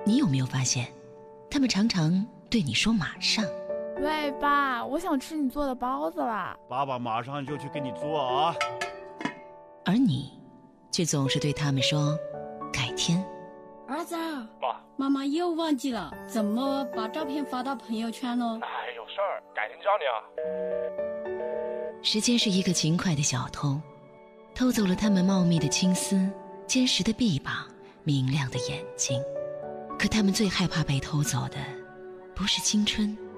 你有没有发现，他们常常对你说马上。 喂，爸，我想吃你做的包子啦。 爸爸马上就去给你做啊。 而你却总是对他们说改天。 儿子，妈妈又忘记了，怎么把照片发到朋友圈了？ 哎，有事儿，改天教你啊。 时间是一个勤快的小偷，偷走了他们茂密的青丝、坚实的臂膀、明亮的眼睛。可他们最害怕被偷走的，不是青春，